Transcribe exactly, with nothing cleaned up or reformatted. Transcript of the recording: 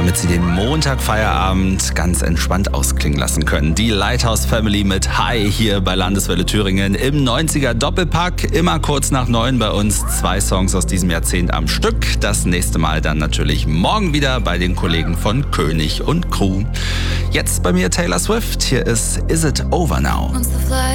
damit Sie den Montag-Feierabend ganz entspannt ausklingen lassen können. Die Lighthouse Family mit Hi hier bei Landeswelle Thüringen im neunziger Doppelpack. Immer kurz nach neun bei uns. Zwei Songs aus diesem Jahrzehnt am Stück. Das nächste Mal dann natürlich morgen wieder bei den Kollegen von König und Crew. Jetzt bei mir Taylor Swift. Hier ist Is It Over Now?